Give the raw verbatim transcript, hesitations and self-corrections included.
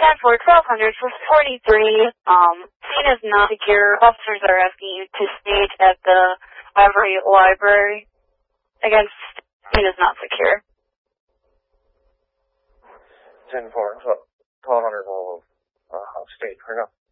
ten for twelve hundred for forty-three. Um, scene is not secure. Officers are asking you to stage at the Ivory Library. Again, scene is not secure. ten for twelve hundred will uh, stage right now.